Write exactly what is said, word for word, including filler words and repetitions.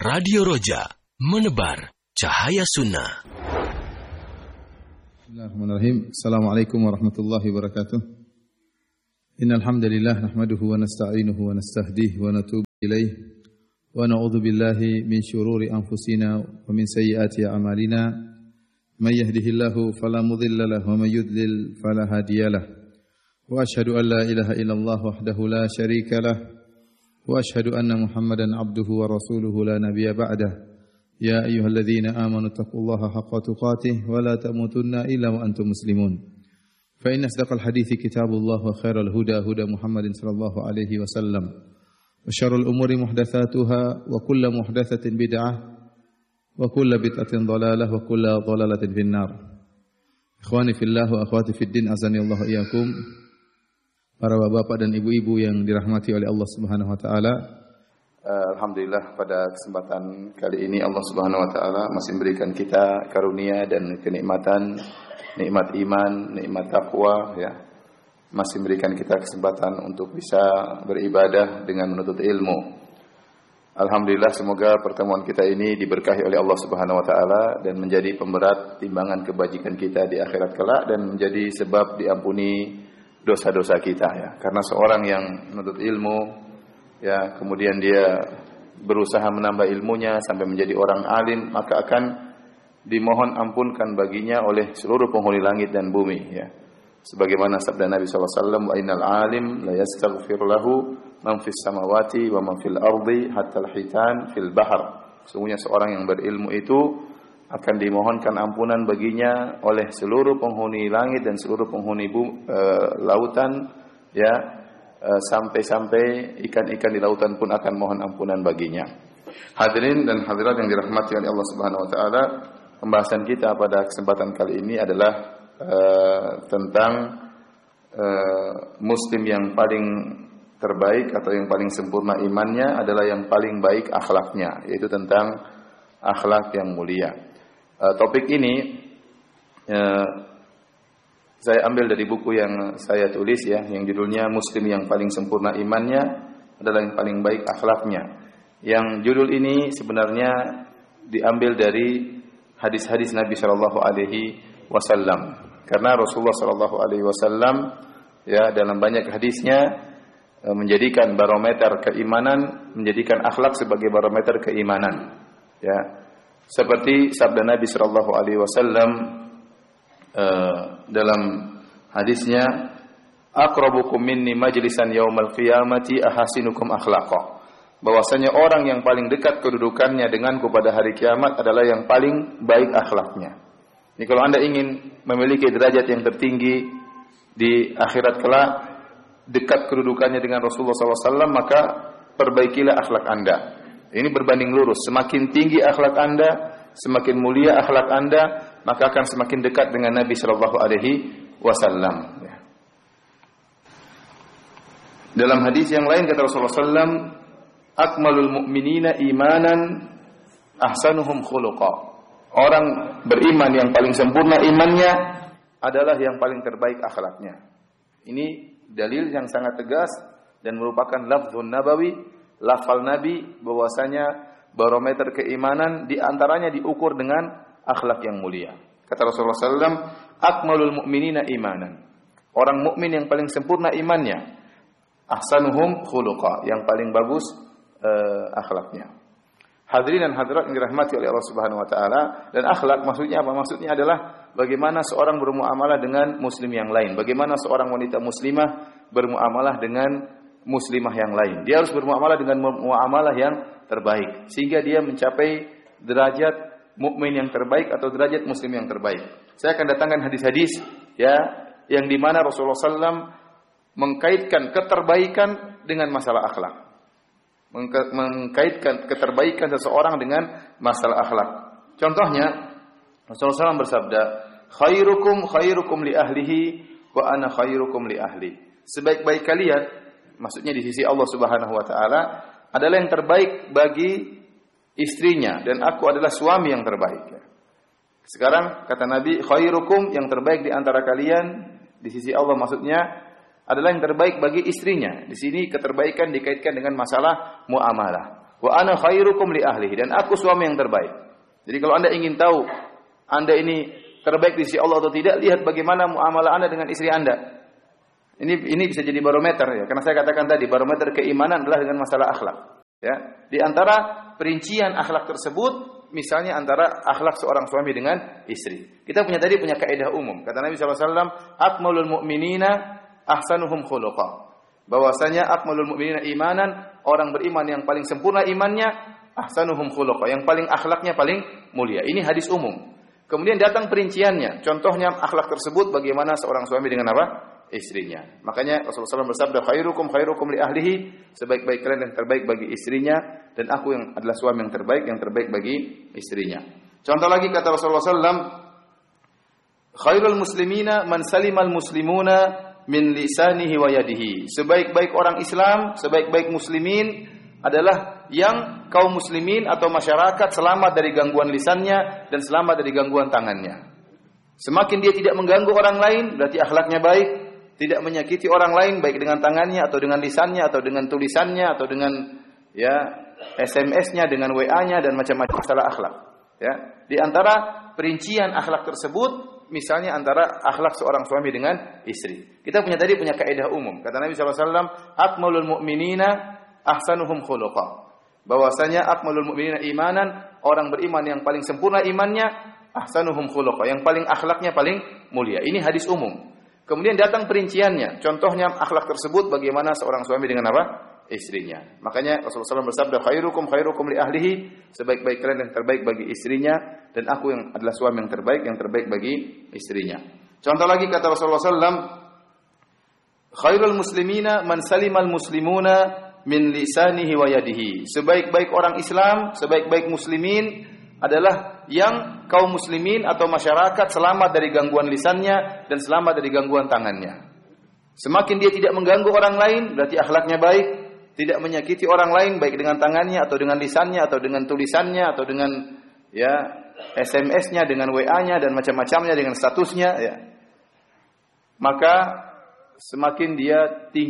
Radio Roja, menebar cahaya sunnah. Bismillahirrahmanirrahim. Assalamualaikum warahmatullahi wabarakatuh. Innal hamdalillah nahmaduhu wa nasta'inuhu wa nastahdihi wa natubu ilaih wa na'udzu billahi min syururi anfusina wa min sayyiati a'malina. May yahdihillahu fala mudilla lahu wa may yudlil fala hadiyalah. Wa asyhadu an la ilaha illallah wahdahu la syarika lah. Wa asyhadu anna Muhammadan abduhu wa rasuluhu la nabiyya ba'dah. Ya ayyuhalladzina amanu taqullaha haqqa tuqatih wa la tamutunna illa wa antum muslimun. Fa inna asdaqal hadithi kitabullah wa khairal huda huda Muhammadin sallallahu alaihi wasallam. Wa syarrul umuri muhdatsatuha wa kullu muhdatsatin bid'ah wa kullu bid'atin dhalalah wa kullu dhalalatin finnar. Ikhwani fillah wa akhwati fid din, azanillahu iyyakum. Para bapak dan ibu-ibu yang dirahmati oleh Allah Subhanahu wa taala. Alhamdulillah pada kesempatan kali ini Allah Subhanahu wa taala masih memberikan kita karunia dan kenikmatan, nikmat iman, nikmat takwa ya. Masih memberikan kita kesempatan untuk bisa beribadah dengan menuntut ilmu. Alhamdulillah, semoga pertemuan kita ini diberkahi oleh Allah Subhanahu wa taala dan menjadi pemberat timbangan kebajikan kita di akhirat kelak dan menjadi sebab diampuni dosa-dosa kita ya. Karena seorang yang menuntut ilmu ya, kemudian dia berusaha menambah ilmunya sampai menjadi orang alim, maka akan dimohon ampunkan baginya oleh seluruh penghuni langit dan bumi ya. Sebagaimana sabda Nabi sallallahu alaihi wasallam, wa innal alim la yastaghfir lahu man fis samawati wa man fil ardi hatta al-hitan fil bahr. Sesungguhnya seorang yang berilmu itu akan dimohonkan ampunan baginya oleh seluruh penghuni langit dan seluruh penghuni bu, e, lautan ya, e, sampai-sampai ikan-ikan di lautan pun akan mohon ampunan baginya. Hadirin dan hadirat yang dirahmati oleh Allah Subhanahu wa taala, pembahasan kita pada kesempatan kali ini adalah e, tentang e, muslim yang paling terbaik atau yang paling sempurna imannya adalah yang paling baik akhlaknya, yaitu tentang akhlak yang mulia. Uh, topik ini uh, saya ambil dari buku yang saya tulis ya, yang judulnya Muslim yang paling sempurna imannya adalah yang paling baik akhlaknya. Yang judul ini sebenarnya diambil dari hadis-hadis Nabi sallallahu alaihi wasallam. Karena Rasulullah sallallahu alaihi wasallam ya dalam banyak hadisnya uh, menjadikan barometer keimanan, menjadikan akhlak sebagai barometer keimanan. Ya. Seperti sabda Nabi sallallahu alaihi wasallam uh, dalam hadisnya, aqrabukum minni majlisan yaumal qiyamati ahasinukum akhlaqa. Bahwasanya orang yang paling dekat kedudukannya denganku pada hari kiamat adalah yang paling baik akhlaknya. Jadi kalau Anda ingin memiliki derajat yang tertinggi di akhirat kelak, dekat kedudukannya dengan Rasulullah sallallahu alaihi wasallam, maka perbaikilah akhlak Anda. Ini berbanding lurus. Semakin tinggi akhlak Anda, semakin mulia akhlak Anda, maka akan semakin dekat dengan Nabi sallallahu alaihi wasallam. Dalam hadis yang lain kata Rasulullah sallallahu alaihi wasallam, akmalul mu'minina imanan ahsanuhum khuluqa. Orang beriman yang paling sempurna imannya adalah yang paling terbaik akhlaknya. Ini dalil yang sangat tegas dan merupakan lafzun nabawi, lafal Nabi, bahwasanya barometer keimanan diantaranya diukur dengan akhlak yang mulia. Kata Rasulullah sallallahu alaihi wasallam, akmalul mu'minina imanan. Orang mukmin yang paling sempurna imannya, ahsanuhum khuluqa, yang paling bagus uh, akhlaknya. Hadirin dan hadirat yang dirahmati oleh Allah Subhanahu wa taala, dan akhlak maksudnya apa? Maksudnya adalah bagaimana seorang bermuamalah dengan muslim yang lain, bagaimana seorang wanita muslimah bermuamalah dengan muslimah yang lain. Dia harus bermuamalah dengan muamalah yang terbaik sehingga dia mencapai derajat mukmin yang terbaik atau derajat muslim yang terbaik. Saya akan datangkan hadis-hadis ya yang di mana Rasulullah sallallahu alaihi wasallam mengkaitkan keterbaikan dengan masalah akhlak. Mengkaitkan keterbaikan seseorang dengan masalah akhlak. Contohnya Rasulullah sallallahu alaihi wasallam bersabda, "Khairukum khairukum li ahlihi wa ana khairukum li ahli." Sebaik-baik kalian, maksudnya di sisi Allah Subhanahu wa taala, adalah yang terbaik bagi istrinya dan aku adalah suami yang terbaik. Sekarang kata Nabi, khairukum, yang terbaik di antara kalian di sisi Allah maksudnya adalah yang terbaik bagi istrinya. Di sini keterbaikan dikaitkan dengan masalah muamalah. Wa ana khairukum li ahlihi, dan aku suami yang terbaik. Jadi kalau Anda ingin tahu Anda ini terbaik di sisi Allah atau tidak, lihat bagaimana muamalah Anda dengan istri Anda. Ini ini bisa jadi barometer ya, karena saya katakan tadi barometer keimanan adalah dengan masalah akhlak. Ya, di antara perincian akhlak tersebut, misalnya antara akhlak seorang suami dengan istri. Kita punya tadi punya kaidah umum. Kata Nabi sallallahu alaihi wasallam, akmalul mu'minina ahsanuhum khuluqa. Bahwasanya akmalul mu'minina imanan, orang beriman yang paling sempurna imannya, ahsanuhum khuluqa, yang paling akhlaknya paling mulia. Ini hadis umum. Kemudian datang perinciannya. Contohnya akhlak tersebut bagaimana seorang suami dengan apa? Istrinya. Makanya Rasulullah shallallahu alaihi wasallam bersabda, khairukum khairukum li ahlihi, sebaik-baik kalian yang terbaik bagi istrinya, dan aku yang adalah suami yang terbaik, yang terbaik bagi istrinya. Contoh lagi kata Rasulullah shallallahu alaihi wasallam, khairul muslimina man salimal muslimuna min lisanihi wa yadihi. Sebaik-baik orang Islam, sebaik-baik muslimin adalah yang kaum muslimin atau masyarakat selamat dari gangguan lisannya dan selamat dari gangguan tangannya. Semakin dia tidak mengganggu orang lain, berarti akhlaknya baik. Tidak menyakiti orang lain baik dengan tangannya atau dengan lisannya atau dengan tulisannya atau dengan ya S M S-nya, dengan W A-nya dan macam-macam masalah akhlak. Ya, di antara perincian akhlak tersebut, misalnya antara akhlak seorang suami dengan istri. Kita punya tadi punya kaidah umum. Kata Nabi sallallahu alaihi wasallam, akmalul mu'minina ahsanuhum khuluqa. Bahwasanya akmalul mu'minina imanan, orang beriman yang paling sempurna imannya, ahsanuhum khuluqa, yang paling akhlaknya paling mulia. Ini hadis umum. Kemudian datang perinciannya. Contohnya akhlak tersebut bagaimana seorang suami dengan apa? Istrinya. Makanya Rasulullah shallallahu alaihi wasallam bersabda, khairukum khairukum li ahlihi, sebaik-baik kalian yang terbaik bagi istrinya, dan aku yang adalah suami yang terbaik, yang terbaik bagi istrinya. Contoh lagi kata Rasulullah shallallahu alaihi wasallam, khairul muslimina man salimal muslimuna min lisanihi wa yadihi. Sebaik-baik orang Islam, sebaik-baik muslimin adalah yang kaum muslimin atau masyarakat selamat dari gangguan lisannya dan selamat dari gangguan tangannya. Semakin dia tidak mengganggu orang lain, berarti akhlaknya baik. Tidak menyakiti orang lain baik dengan tangannya atau dengan lisannya atau dengan tulisannya atau dengan ya S M S-nya, dengan W A-nya dan macam-macamnya, dengan statusnya ya. Maka semakin dia tinggi